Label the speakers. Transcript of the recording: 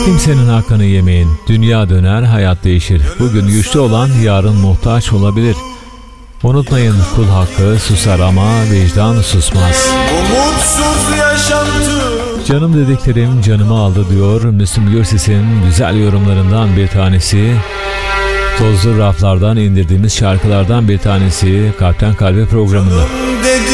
Speaker 1: Kimsenin hakkını yemeyin. Dünya döner, hayat değişir. Bugün güçlü olan yarın muhtaç olabilir. Unutmayın, kul hakkı susar ama vicdan susmaz.
Speaker 2: Umutsuz yaşantı.
Speaker 1: Canım dediklerim canımı aldı diyor Müslüm Gürses'in güzel yorumlarından bir tanesi. Tozlu raflardan indirdiğimiz şarkılardan bir tanesi Kalpten Kalbe programında.